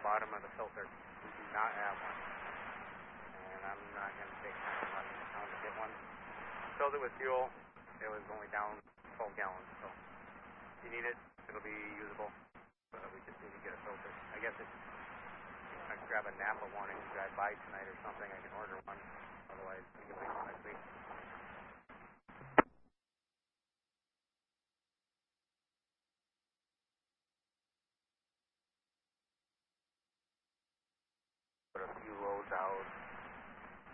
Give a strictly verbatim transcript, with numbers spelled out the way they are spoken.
bottom of the filter. We do not have one. And I'm not going to take time to run down to get one. Filled it with fuel. It was only down twelve gallons. So if you need it, it'll be usable. But we just need to get a filter. I guess if you want to grab a Napa warning and drive by tonight or something, I can order one. Otherwise, we can wait till next week. Put a few loads out.